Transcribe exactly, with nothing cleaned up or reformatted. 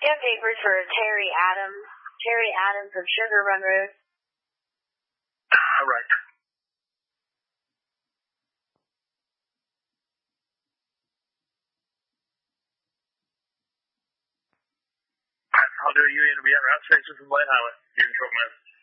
you have papers for Terry Adams? Terry Adams of Sugar Run Road. All right. I'll do you in to be at route station from Light Highway. You can drop my